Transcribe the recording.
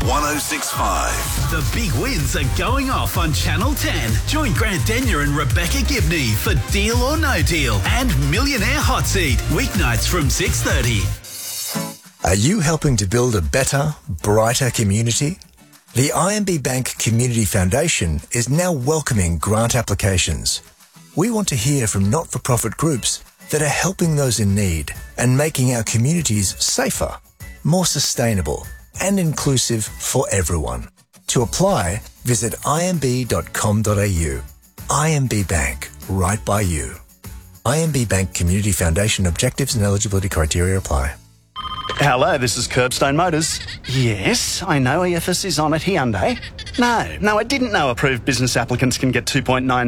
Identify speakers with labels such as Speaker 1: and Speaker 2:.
Speaker 1: 1065.
Speaker 2: The big wins are going off on Channel 10. Join Grant Denyer and Rebecca Gibney for Deal or No Deal and Millionaire Hot Seat, weeknights from 6:30.
Speaker 3: Are you helping to build a better, brighter community? The IMB Bank Community Foundation is now welcoming grant applications. We want to hear from not-for-profit groups that are helping those in need and making our communities safer, more sustainable and inclusive for everyone. To apply, visit imb.com.au. IMB Bank, right by you. IMB Bank Community Foundation objectives and eligibility criteria apply.
Speaker 4: Hello, this is Curbstone Motors. Yes, I know EFS is on at Hyundai. No, I didn't know approved business applicants can get 2.9